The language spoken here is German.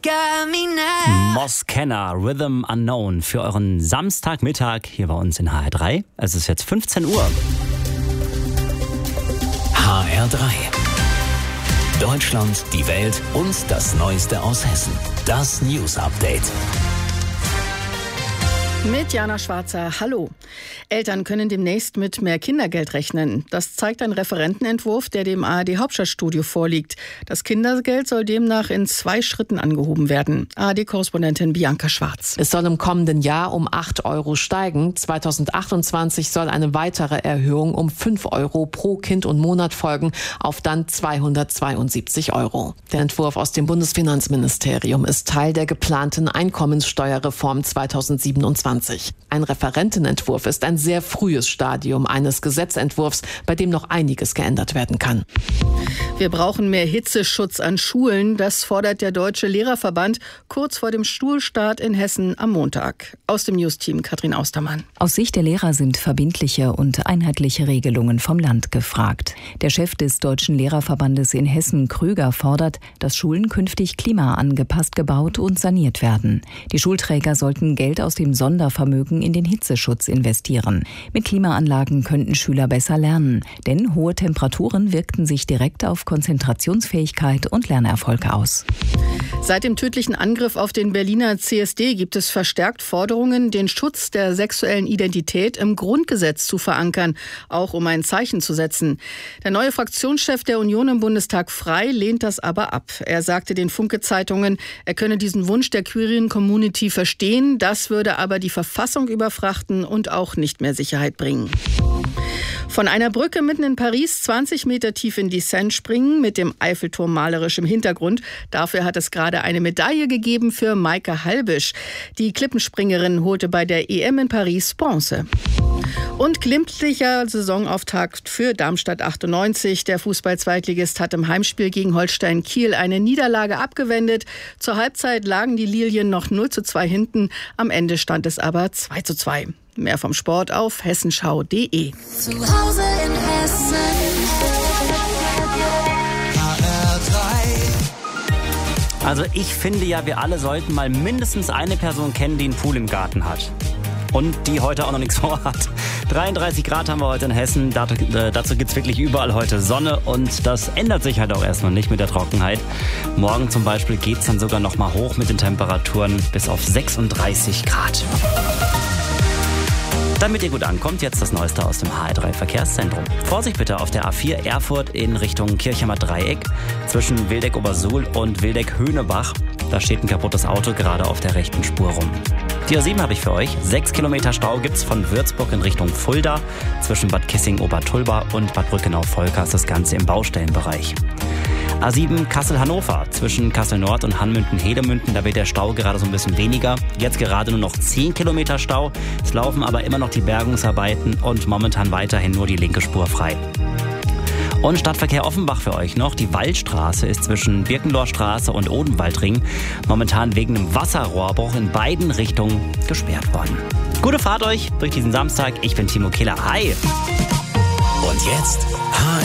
Moskenna, Rhythm Unknown für euren Samstagmittag hier bei uns in HR3. Es ist jetzt 15 Uhr. HR3. Deutschland, die Welt und das Neueste aus Hessen. Das News Update. Mit Jana Schwarzer, hallo. Eltern können demnächst mit mehr Kindergeld rechnen. Das zeigt ein Referentenentwurf, der dem ARD-Hauptstadtstudio vorliegt. Das Kindergeld soll demnach in 2 Schritten angehoben werden. ARD-Korrespondentin Bianca Schwarz. Es soll im kommenden Jahr um 8 € steigen. 2028 soll eine weitere Erhöhung um 5 € pro Kind und Monat folgen, auf dann 272 €. Der Entwurf aus dem Bundesfinanzministerium ist Teil der geplanten Einkommenssteuerreform 2027. Ein Referentenentwurf ist ein sehr frühes Stadium eines Gesetzentwurfs, bei dem noch einiges geändert werden kann. Wir brauchen mehr Hitzeschutz an Schulen. Das fordert der Deutsche Lehrerverband kurz vor dem Schulstart in Hessen am Montag. Aus dem News-Team Katrin Austermann. Aus Sicht der Lehrer sind verbindliche und einheitliche Regelungen vom Land gefragt. Der Chef des Deutschen Lehrerverbandes in Hessen, Krüger, fordert, dass Schulen künftig klimaangepasst gebaut und saniert werden. Die Schulträger sollten Geld aus dem Sondervermögen in den Hitzeschutz investieren. Mit Klimaanlagen könnten Schüler besser lernen, denn hohe Temperaturen wirkten sich direkt auf Konzentrationsfähigkeit und Lernerfolge aus. Seit dem tödlichen Angriff auf den Berliner CSD gibt es verstärkt Forderungen, den Schutz der sexuellen Identität im Grundgesetz zu verankern, auch um ein Zeichen zu setzen. Der neue Fraktionschef der Union im Bundestag Frei lehnt das aber ab. Er sagte den Funke-Zeitungen, er könne diesen Wunsch der queeren Community verstehen, das würde aber die Verfassung überfrachten und auch nicht mehr Sicherheit bringen. Von einer Brücke mitten in Paris 20 Meter tief in die Seine springen, mit dem Eiffelturm malerisch im Hintergrund. Dafür hat es gerade eine Medaille gegeben für Maike Halbisch. Die Klippenspringerin holte bei der EM in Paris Bronze. Und glimpflicher Saisonauftakt für Darmstadt 98. Der Fußball-Zweitligist hat im Heimspiel gegen Holstein Kiel eine Niederlage abgewendet. Zur Halbzeit lagen die Lilien noch 0:2 hinten. Am Ende stand es aber 2:2. Mehr vom Sport auf hessenschau.de. Zu Hause in Hessen. HR3. Also ich finde ja, wir alle sollten mal mindestens eine Person kennen, die einen Pool im Garten hat. Und die heute auch noch nichts vorhat. 33 Grad haben wir heute in Hessen. Dazu gibt's wirklich überall heute Sonne. Und das ändert sich halt auch erstmal nicht mit der Trockenheit. Morgen zum Beispiel geht's dann sogar noch mal hoch mit den Temperaturen bis auf 36 Grad. Damit ihr gut ankommt, jetzt das Neueste aus dem HR3 Verkehrszentrum. Vorsicht bitte auf der A4 Erfurt in Richtung Kirchheimer Dreieck zwischen Wildeck-Obersuhl und Wildeck-Höhnebach. Da steht ein kaputtes Auto gerade auf der rechten Spur rum. Die A7 habe ich für euch. 6 Kilometer Stau gibt's von Würzburg in Richtung Fulda zwischen Bad Kissing-Obertulba und Bad Brückenau-Volkers, das Ganze im Baustellenbereich. A7 Kassel-Hannover zwischen Kassel-Nord und Hanmünden-Hedemünden, da wird der Stau gerade so ein bisschen weniger. Jetzt gerade nur noch 10 Kilometer Stau. Es laufen aber immer noch die Bergungsarbeiten und momentan weiterhin nur die linke Spur frei. Und Stadtverkehr Offenbach für euch noch. Die Waldstraße ist zwischen Birkenlohrstraße und Odenwaldring momentan wegen einem Wasserrohrbruch in beiden Richtungen gesperrt worden. Gute Fahrt euch durch diesen Samstag. Ich bin Timo Kehler. Hi! Und jetzt